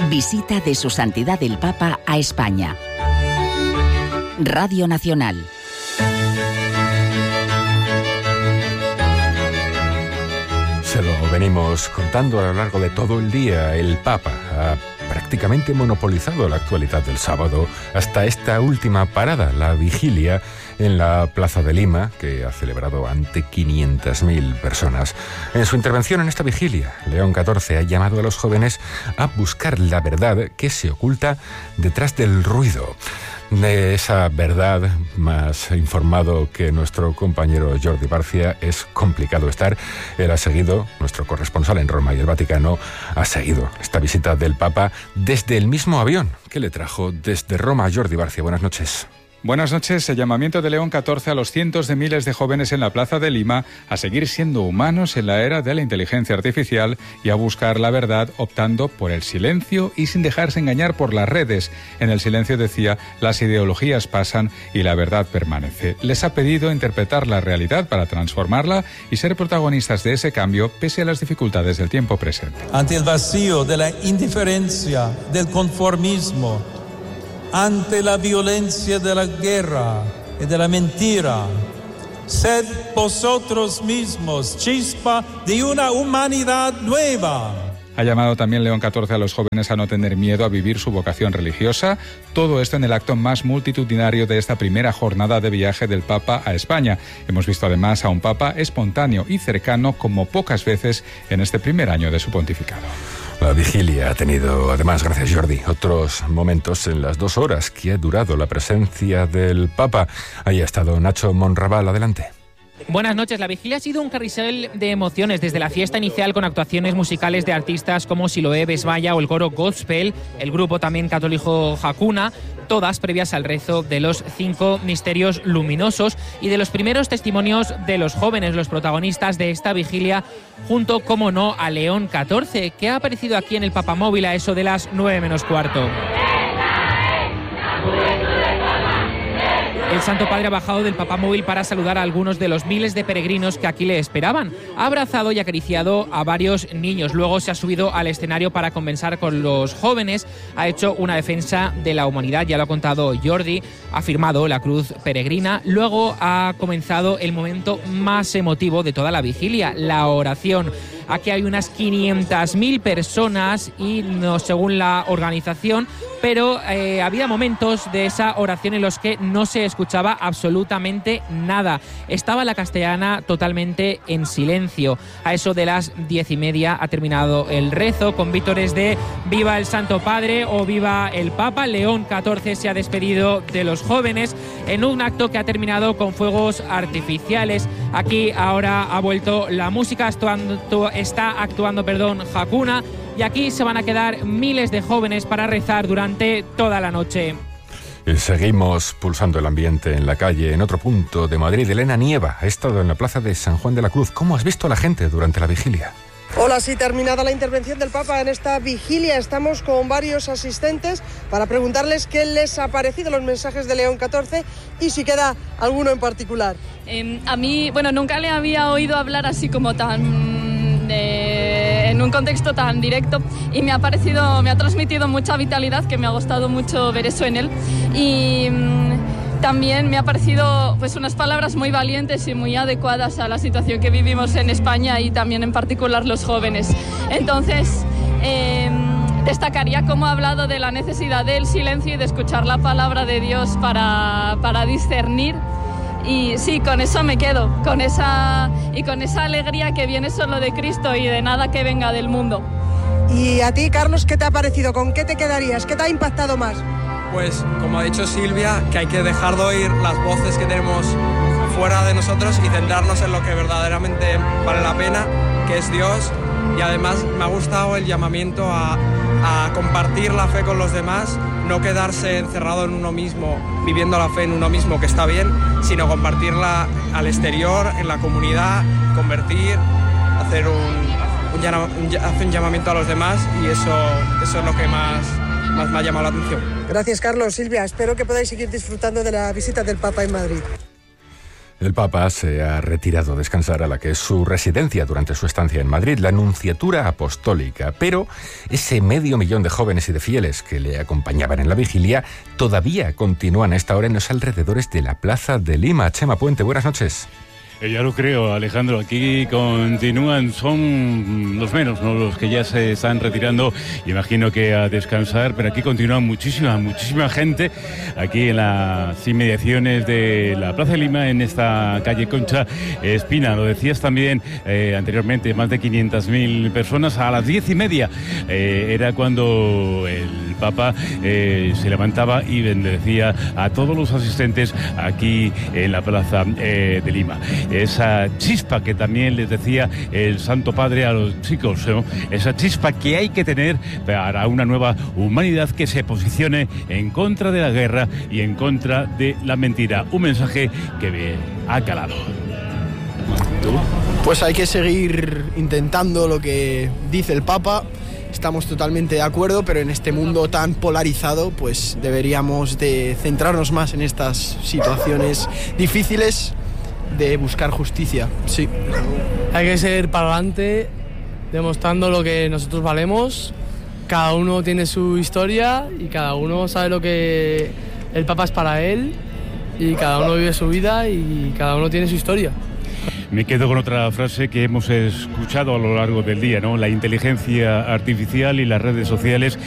Visita de Su Santidad el Papa a España. Radio Nacional. Se lo venimos contando a lo largo de todo el día. El Papa ha prácticamente monopolizado la actualidad del sábado hasta esta última parada, la vigilia en la Plaza de Lima, que ha celebrado ante 500.000 personas. En su intervención en esta vigilia, León XIV ha llamado a los jóvenes a buscar la verdad que se oculta detrás del ruido. De esa verdad, más informado que nuestro compañero Jordi Barcia, es complicado estar. Él ha seguido, nuestro corresponsal en Roma y el Vaticano, ha seguido esta visita del Papa desde el mismo avión que le trajo desde Roma. Jordi Barcia, buenas noches. Buenas noches. El llamamiento de León XIV a los cientos de miles de jóvenes en la Plaza de Lima a seguir siendo humanos en la era de la inteligencia artificial y a buscar la verdad optando por el silencio y sin dejarse engañar por las redes. En el silencio, decía, las ideologías pasan y la verdad permanece. Les ha pedido interpretar la realidad para transformarla y ser protagonistas de ese cambio pese a las dificultades del tiempo presente. Ante el vacío de la indiferencia, del conformismo, ante la violencia de la guerra y de la mentira, sed vosotros mismos chispa de una humanidad nueva. Ha llamado también León XIV a los jóvenes a no tener miedo a vivir su vocación religiosa. Todo esto en el acto más multitudinario de esta primera jornada de viaje del Papa a España. Hemos visto además a un Papa espontáneo y cercano como pocas veces en este primer año de su pontificado. La vigilia ha tenido, además, gracias Jordi, otros momentos en las 2 horas que ha durado la presencia del Papa. Ahí ha estado Nacho Monraval, adelante. Buenas noches. La vigilia ha sido un carrusel de emociones, desde la fiesta inicial con actuaciones musicales de artistas como Siloé Besbaya o el coro Gospel, el grupo también católico Hakuna, todas previas al rezo de los 5 misterios luminosos y de los primeros testimonios de los jóvenes, los protagonistas de esta vigilia, junto, como no, a León XIV, que ha aparecido aquí en el Papamóvil a eso de las 9 menos cuarto. El Santo Padre ha bajado del Papamóvil para saludar a algunos de los miles de peregrinos que aquí le esperaban. Ha abrazado y acariciado a varios niños. Luego se ha subido al escenario para conversar con los jóvenes. Ha hecho una defensa de la humanidad, ya lo ha contado Jordi. Ha firmado la cruz peregrina. Luego ha comenzado el momento más emotivo de toda la vigilia, la oración. Aquí hay unas 500.000 personas y no según la organización, pero había momentos de esa oración en los que no se escuchaba absolutamente nada. Estaba la castellana totalmente en silencio. A eso de las 10:30 ha terminado el rezo con vítores de «Viva el Santo Padre» o «Viva el Papa». León XIV se ha despedido de los jóvenes en un acto que ha terminado con fuegos artificiales. Aquí ahora ha vuelto la música, está actuando Hakuna, y aquí se van a quedar miles de jóvenes para rezar durante toda la noche. Seguimos pulsando el ambiente en la calle. En otro punto de Madrid, Elena Nieva ha estado en la plaza de San Juan de la Cruz. ¿Cómo has visto a la gente durante la vigilia? Hola, sí, terminada la intervención del Papa en esta vigilia, estamos con varios asistentes para preguntarles qué les ha parecido los mensajes de León XIV y si queda alguno en particular. A mí, nunca le había oído hablar así como en un contexto tan directo y me ha transmitido mucha vitalidad, que me ha gustado mucho ver eso en él. Y también me ha parecido unas palabras muy valientes y muy adecuadas a la situación que vivimos en España y también en particular los jóvenes. Entonces, destacaría cómo ha hablado de la necesidad del silencio y de escuchar la palabra de Dios para discernir. Y sí, con eso me quedo, con esa alegría que viene solo de Cristo y de nada que venga del mundo. Y a ti, Carlos, ¿qué te ha parecido? ¿Con qué te quedarías? ¿Qué te ha impactado más? Pues, como ha dicho Silvia, que hay que dejar de oír las voces que tenemos fuera de nosotros y centrarnos en lo que verdaderamente vale la pena, que es Dios. Y además me ha gustado el llamamiento a compartir la fe con los demás, no quedarse encerrado en uno mismo, viviendo la fe en uno mismo, que está bien, sino compartirla al exterior, en la comunidad, convertir, hacer un llamamiento a los demás, y eso es lo que más me ha llamado la atención. Gracias, Carlos. Silvia, espero que podáis seguir disfrutando de la visita del Papa en Madrid. El Papa se ha retirado a descansar a la que es su residencia durante su estancia en Madrid, la Nunciatura Apostólica. Pero ese 500.000 de jóvenes y de fieles que le acompañaban en la vigilia todavía continúan a esta hora en los alrededores de la Plaza de Lima. Chema Puente, buenas noches. Ya lo creo, Alejandro. Aquí continúan, son los menos, ¿no?, los que ya se están retirando, imagino que a descansar, pero aquí continúa muchísima gente, aquí en las inmediaciones de la Plaza de Lima, en esta calle Concha Espina. Lo decías también anteriormente, más de 500.000 personas. A las 10:30 era cuando el Papa se levantaba y bendecía a todos los asistentes aquí en la Plaza de Lima. Esa chispa que también les decía el Santo Padre a los chicos, ¿no?, esa chispa que hay que tener para una nueva humanidad que se posicione en contra de la guerra y en contra de la mentira. Un mensaje que ha calado. Pues hay que seguir intentando lo que dice el Papa. Estamos totalmente de acuerdo, pero en este mundo tan polarizado, pues deberíamos de centrarnos más en estas situaciones difíciles de buscar justicia. Sí. Hay que seguir para adelante, demostrando lo que nosotros valemos. Cada uno tiene su historia y cada uno sabe lo que el Papa es para él, y cada uno vive su vida y cada uno tiene su historia. Me quedo con otra frase que hemos escuchado a lo largo del día, ¿no? La inteligencia artificial y las redes sociales